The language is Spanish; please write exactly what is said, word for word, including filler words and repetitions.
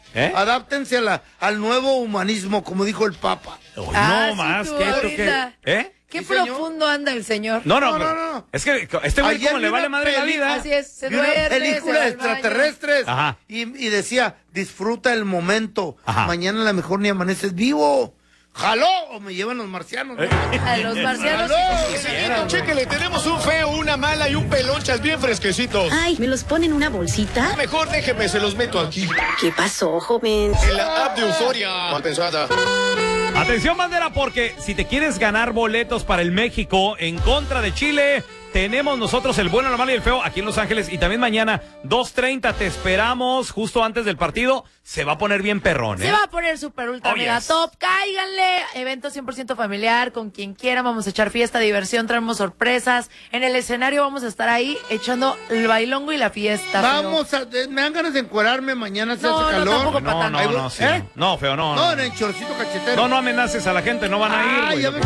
¿Eh? Adáptense a la, al nuevo humanismo, como dijo el Papa. Oh, Ah, no sí, más, tú que esto ahorita. que... ¿Eh? Qué Sí, señor. profundo anda el señor. No, no, No, pero no, no. es que este güey Ayer como le vi vale una madre la peli- vida. Así es, se Vi una duerme, se película va de al baño. extraterrestres. Ajá. Y, y decía, disfruta el momento. Ajá. Mañana a lo mejor ni amaneces vivo. ¿Jaló? O me llevan los marcianos. ¿no? A los marcianos. ¡Jaló! Chéquele, tenemos un feo, una mala y un pelonchas bien fresquecitos. Ay, ¿me los pone en una bolsita? Mejor déjeme, se los meto aquí. ¿Qué pasó, joven? En la app de Euforia. Mal pensada. Atención, bandera, porque si te quieres ganar boletos para el México en contra de Chile, tenemos nosotros el bueno, la mala y el feo aquí en Los Ángeles. Y también mañana, dos treinta, te esperamos justo antes del partido. Se va a poner bien perrón, ¿eh? Se va a poner super ultra Oh, mega yes. top. Cáiganle. Evento cien por ciento familiar, con quien quieran. Vamos a echar fiesta, diversión, traemos sorpresas. En el escenario vamos a estar ahí echando el bailongo y la fiesta. Vamos a... Me dan ganas de encuerarme mañana si No, hace no, calor. tampoco. No, no, Ahí voy- no, sí. ¿Eh? No, feo, no. No, No, en el chorcito cachetero. no, no amenaces a la gente, no van a ir, Ah, güey. ya me